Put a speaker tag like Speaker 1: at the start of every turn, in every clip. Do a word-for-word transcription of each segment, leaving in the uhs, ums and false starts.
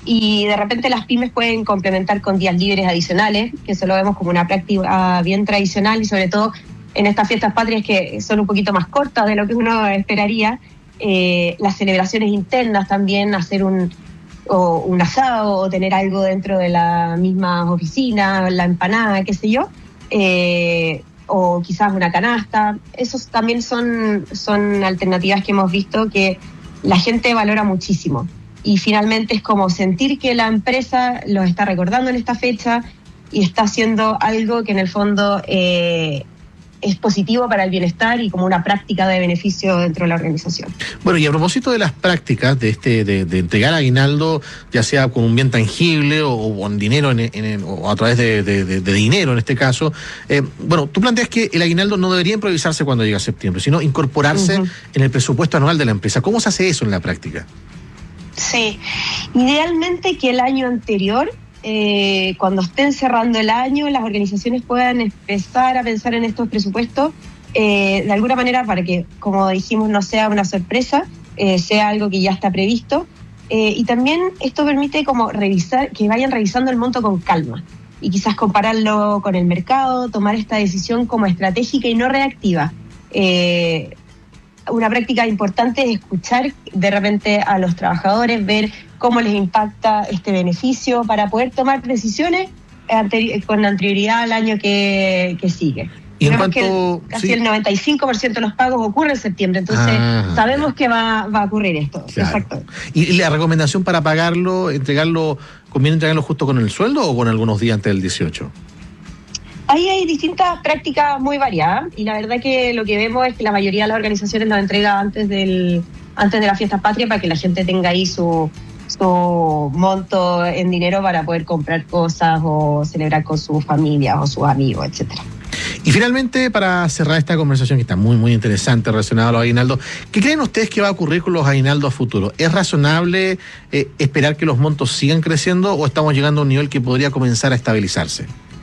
Speaker 1: y de repente las pymes pueden complementar con días libres adicionales, que eso lo vemos como una práctica bien tradicional y sobre todo en estas fiestas patrias que son un poquito más cortas de lo que uno esperaría. Eh, las celebraciones internas también, hacer un, o un asado o tener algo dentro de la misma oficina, la empanada, qué sé yo, eh, o quizás una canasta. Esos también son, son alternativas que hemos visto que la gente valora muchísimo. Y finalmente es como sentir que la empresa los está recordando en esta fecha y está haciendo algo que en el fondo eh, es positivo para el bienestar y como una práctica de beneficio dentro de la organización.
Speaker 2: Bueno, y a propósito de las prácticas de este de, de entregar aguinaldo, ya sea con un bien tangible o, o en dinero en, en, o a través de, de, de, de dinero en este caso, eh, bueno, tú planteas que el aguinaldo no debería improvisarse cuando llega septiembre, sino incorporarse uh-huh. en el presupuesto anual de la empresa. ¿Cómo se hace eso en la práctica?
Speaker 1: Sí, idealmente que el año anterior, eh, cuando estén cerrando el año, las organizaciones puedan empezar a pensar en estos presupuestos eh, de alguna manera para que, como dijimos, no sea una sorpresa, eh, sea algo que ya está previsto. Eh, y también esto permite como revisar, que vayan revisando el monto con calma y quizás compararlo con el mercado, tomar esta decisión como estratégica y no reactiva. Eh, Una práctica importante es escuchar de repente a los trabajadores, ver cómo les impacta este beneficio para poder tomar decisiones anteri- con anterioridad al año que, que sigue.
Speaker 2: Y en
Speaker 1: Vemos
Speaker 2: cuanto,
Speaker 1: que el, casi
Speaker 2: sí.
Speaker 1: el noventa y cinco por ciento de los pagos ocurre en septiembre, entonces ah, sabemos que va, va a ocurrir esto.
Speaker 2: Claro.
Speaker 1: Exacto.
Speaker 2: ¿Y la recomendación para pagarlo, entregarlo, conviene entregarlo justo con el sueldo o con algunos días antes del dieciocho?
Speaker 1: Ahí hay distintas prácticas muy variadas y la verdad que lo que vemos es que la mayoría de las organizaciones nos entrega antes del antes de la fiesta patria para que la gente tenga ahí su, su monto en dinero para poder comprar cosas o celebrar con su familia o sus amigos, etcétera.
Speaker 2: Y finalmente, para cerrar esta conversación que está muy, muy interesante relacionada a los aguinaldos, ¿qué creen ustedes que va a ocurrir con los aguinaldos a futuro? ¿Es razonable eh, esperar que los montos sigan creciendo o estamos llegando a un nivel que podría comenzar a estabilizarse?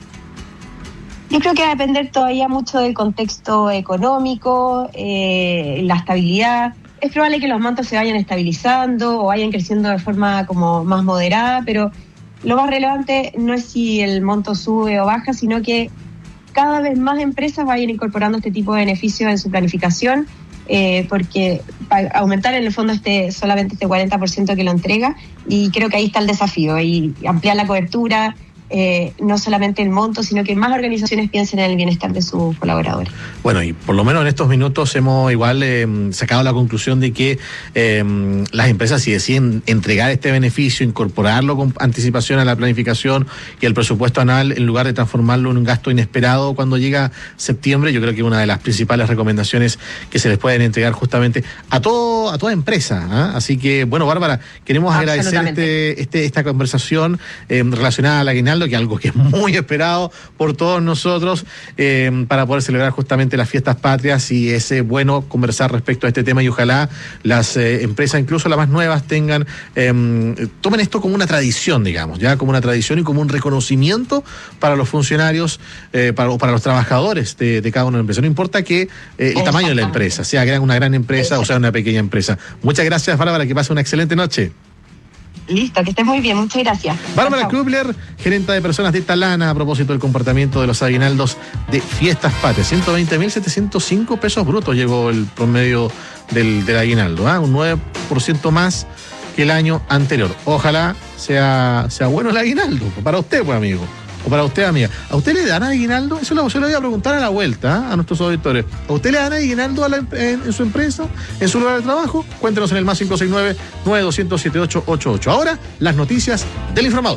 Speaker 1: Yo creo que va a depender todavía mucho del contexto económico, eh, la estabilidad. Es probable que los montos se vayan estabilizando o vayan creciendo de forma como más moderada, pero lo más relevante no es si el monto sube o baja, sino que cada vez más empresas vayan incorporando este tipo de beneficios en su planificación, eh, porque para aumentar en el fondo este solamente este cuarenta por ciento que lo entrega, y creo que ahí está el desafío, y ampliar la cobertura. Eh, no solamente el monto, sino que más organizaciones piensen en el bienestar de sus colaboradores.
Speaker 2: Bueno, y por lo menos en estos minutos hemos igual eh, sacado la conclusión de que eh, las empresas, si deciden entregar este beneficio, incorporarlo con anticipación a la planificación y al presupuesto anual, en lugar de transformarlo en un gasto inesperado cuando llega septiembre, yo creo que una de las principales recomendaciones que se les pueden entregar justamente a todo a toda empresa, ¿eh? Así que, bueno, Bárbara, queremos agradecer este, este, esta conversación eh, relacionada a la aguinaldo, que algo que es muy esperado por todos nosotros eh, para poder celebrar justamente las fiestas patrias, y es eh, bueno conversar respecto a este tema, y ojalá las eh, empresas, incluso las más nuevas, tengan eh, tomen esto como una tradición, digamos, ya como una tradición y como un reconocimiento para los funcionarios eh, para, o para los trabajadores de, de cada una de las empresas. No importa que eh, el tamaño de la empresa, sea una gran empresa o sea una pequeña empresa. Muchas gracias, Bárbara, que pase una excelente noche.
Speaker 1: Listo, que estés muy bien, muchas gracias.
Speaker 2: Bárbara Krubler, gerenta de personas de Talana, a propósito del comportamiento de los aguinaldos de fiestas patrias. ciento veinte mil setecientos cinco pesos brutos llegó el promedio del, del aguinaldo, ¿eh? Un nueve por ciento más que el año anterior. Ojalá sea, sea bueno el aguinaldo, para usted, pues, amigo. O para usted, amiga. ¿A usted le dan aguinaldo? Eso lo, se lo voy a preguntar a la vuelta, ¿eh? A nuestros auditores. ¿A usted le dan aguinaldo a la, en, en su empresa, en su lugar de trabajo? Cuéntenos en el más cinco seis nueve, nueve dos cero cero, siete ocho ocho ocho. Ahora, las noticias del informador.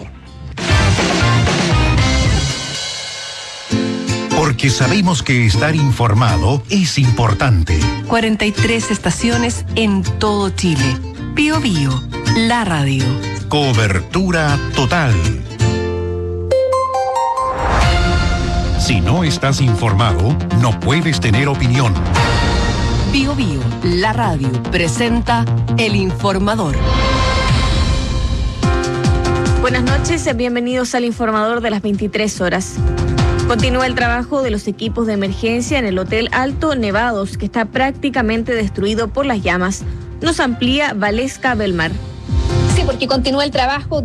Speaker 3: Porque sabemos que estar informado es importante.
Speaker 4: cuarenta y tres estaciones en todo Chile. Bío Bío, la radio.
Speaker 3: Cobertura total. Si no estás informado, no puedes tener opinión.
Speaker 4: Bío Bío, la radio, presenta El Informador.
Speaker 5: Buenas noches, bienvenidos al Informador de las veintitrés horas. Continúa el trabajo de los equipos de emergencia en el Hotel Alto Nevados, que está prácticamente destruido por las llamas. Nos amplía Valesca Belmar.
Speaker 6: Sí, porque continúa el trabajo